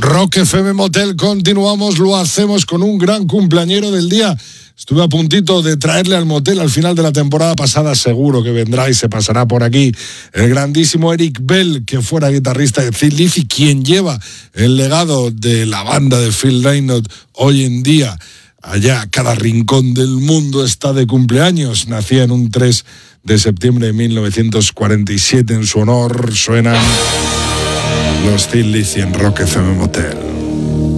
Rock FM Motel, continuamos, lo hacemos con un gran cumpleañero del día. Estuve a puntito de traerle al motel al final de la temporada pasada, seguro que vendrá y se pasará por aquí. El grandísimo Eric Bell, que fuera guitarrista de Thin Lizzy, quien lleva el legado de la banda de Phil Lynott hoy en día. Allá, cada rincón del mundo está de cumpleaños. Nacía en un 3 de septiembre de 1947. En su honor suenan los Thin Lizzy en Rock FM Motel.